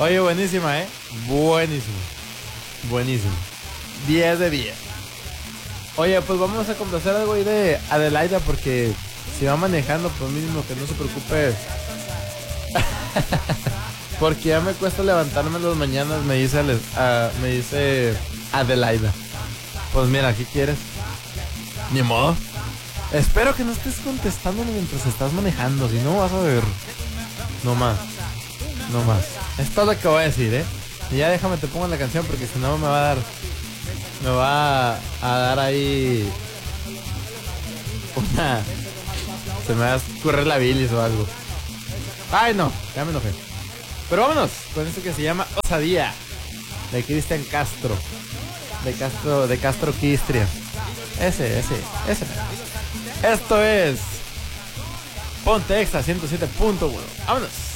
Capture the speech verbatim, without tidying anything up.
Oye, buenísima, ¿eh? Buenísimo. Buenísimo. diez de diez. Oye, pues vamos a complacer algo ahí de Adelaida porque si va manejando, pues mínimo que no se preocupe. Porque ya me cuesta levantarme en las mañanas, me dice, Ale- ah, me dice Adelaida. Pues mira, ¿qué quieres? Ni modo. Espero que no estés contestando mientras estás manejando, si no vas a ver. No más. No más. Esto es lo que voy a decir, ¿eh? Y ya déjame te pongo la canción porque si no me va a dar... Me va a, a dar ahí... Una... Se me va a escurrir la bilis o algo. Ay, no. Ya me enojé. Pero vámonos con esto que se llama Osadía. De Cristian Castro. De Castro... De Castro Quistria. Ese, ese, ese. Esto es... Ponte Exa ciento siete punto uno. Vámonos.